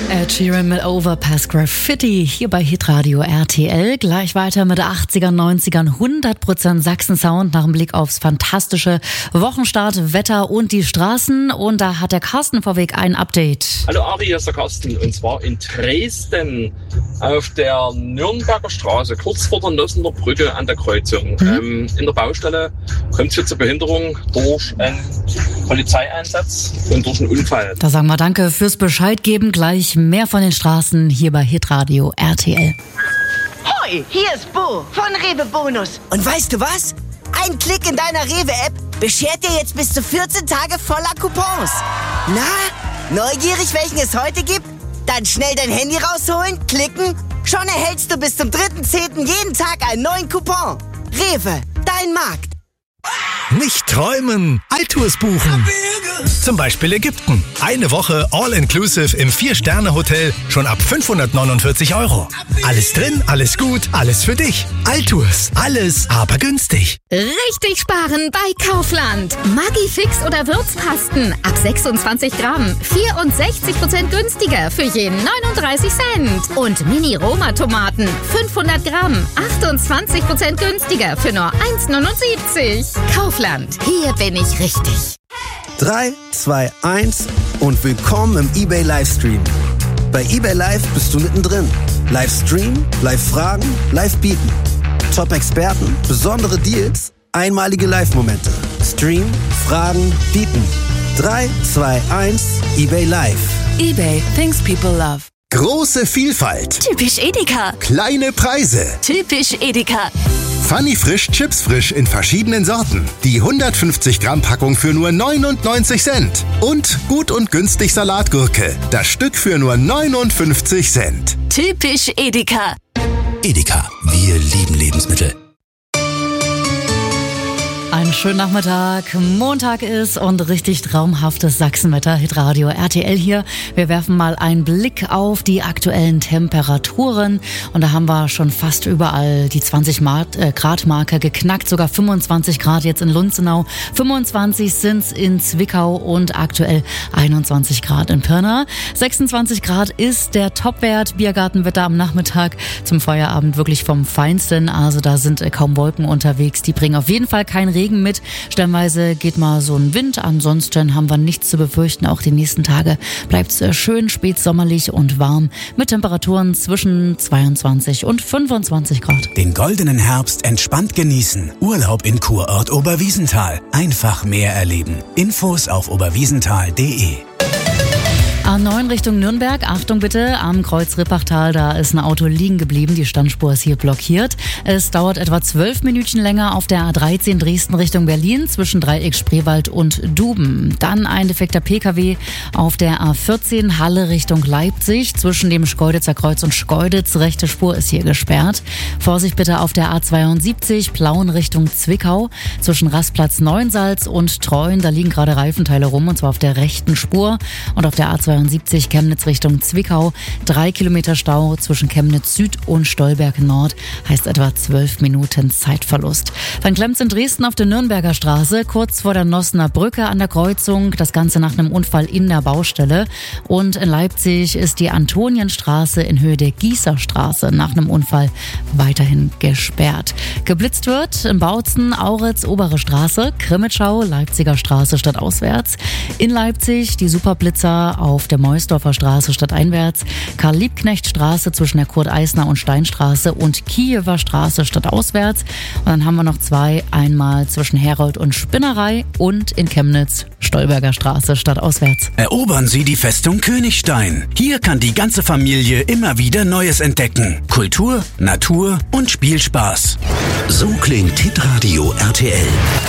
Ed Sheeran mit Overpass Graffiti hier bei Hitradio RTL. Gleich weiter mit 80ern, 90ern, 100% Sachsen-Sound nach dem Blick aufs fantastische Wochenstart, Wetter und die Straßen. Und da hat der Carsten vorweg ein Update. Hallo Ari, hier ist der Carsten. Und zwar in Dresden auf der Nürnberger Straße, kurz vor der Nossener Brücke an der Kreuzung. In der Baustelle kommt es hier zur Behinderung durch einen Polizeieinsatz und durch einen Unfall. Da sagen wir danke fürs Bescheid geben. Gleich mehr von den Straßen hier bei Hitradio RTL. Hoi, hier ist Bo von Rewe Bonus. Und weißt du was? Ein Klick in deiner Rewe-App beschert dir jetzt bis zu 14 Tage voller Coupons. Na, neugierig, welchen es heute gibt? Dann schnell dein Handy rausholen, klicken. Schon erhältst du bis zum 3.10. jeden Tag einen neuen Coupon. Rewe, dein Markt. Nicht träumen, Altours buchen. Zum Beispiel Ägypten. Eine Woche All-Inclusive im 4-Sterne-Hotel schon ab 549 €. Alles drin, alles gut, alles für dich. Altours, alles aber günstig. Richtig sparen bei Kaufland. Maggi-Fix oder Würzpasten ab 26 Gramm. 64% günstiger für jeden 39 Cent. Und Mini-Roma-Tomaten 500 Gramm. 28% günstiger für nur 1,79. Kaufland, hier bin ich richtig. 3, 2, 1 und willkommen im eBay Livestream. Bei eBay Live bist du mittendrin. Livestream, Live-Fragen, Live-Bieten. Top-Experten, besondere Deals, einmalige Live-Momente. Stream, Fragen, Bieten. 3, 2, 1, eBay Live. eBay, things people love. Große Vielfalt. Typisch Edeka. Kleine Preise. Typisch Edeka. Funny Frisch, Chips frisch in verschiedenen Sorten. Die 150 Gramm Packung für nur 99 Cent. Und gut und günstig Salatgurke. Das Stück für nur 59 Cent. Typisch Edeka. Edeka, wir lieben Lebensmittel. Einen schönen Nachmittag. Montag ist und richtig traumhaftes Sachsenwetter. Hitradio RTL hier. Wir werfen mal einen Blick auf die aktuellen Temperaturen. Und da haben wir schon fast überall die 20-Grad-Marke geknackt. Sogar 25 Grad jetzt in Lunzenau. 25 sind's in Zwickau und aktuell 21 Grad in Pirna. 26 Grad ist der Topwert. Biergartenwetter am Nachmittag zum Feierabend wirklich vom Feinsten. Also da sind kaum Wolken unterwegs. Die bringen auf jeden Fall keinen Regen mit. Stellenweise geht mal so ein Wind. Ansonsten haben wir nichts zu befürchten. Auch die nächsten Tage bleibt es schön spätsommerlich und warm mit Temperaturen zwischen 22 und 25 Grad. Den goldenen Herbst entspannt genießen. Urlaub in Kurort Oberwiesenthal. Einfach mehr erleben. Infos auf oberwiesenthal.de. A9 Richtung Nürnberg, Achtung bitte, am Kreuz Rippachtal, da ist ein Auto liegen geblieben, die Standspur ist hier blockiert. Es dauert etwa 12 Minuten länger auf der A13 Dresden Richtung Berlin zwischen Dreieck Spreewald und Duben. Dann ein defekter PKW auf der A14 Halle Richtung Leipzig zwischen dem Schkeuditzer Kreuz und Schkeuditz, rechte Spur ist hier gesperrt. Vorsicht bitte auf der A72 Plauen Richtung Zwickau zwischen Rastplatz Neuensalz und Treuen, da liegen gerade Reifenteile rum und zwar auf der rechten Spur und auf der A72 Chemnitz Richtung Zwickau. 3 Kilometer Stau zwischen Chemnitz Süd und Stolberg Nord heißt etwa 12 Minuten Zeitverlust. Dann klemmt's in Dresden auf der Nürnberger Straße, kurz vor der Nossener Brücke an der Kreuzung. Das Ganze nach einem Unfall in der Baustelle. Und in Leipzig ist die Antonienstraße in Höhe der Gießerstraße nach einem Unfall weiterhin gesperrt. Geblitzt wird in Bautzen, Auritz, Obere Straße, Krimitschau, Leipziger Straße stadtauswärts. In Leipzig die Superblitzer auf der Meusdorfer Straße stadteinwärts, Karl-Liebknecht-Straße zwischen der Kurt-Eisner und Steinstraße und Kiewer Straße stadtauswärts. Und dann haben wir noch zwei, einmal zwischen Herold und Spinnerei und in Chemnitz Stolberger Straße stadtauswärts. Erobern Sie die Festung Königstein. Hier kann die ganze Familie immer wieder Neues entdecken. Kultur, Natur und Spielspaß. So klingt Hitradio RTL.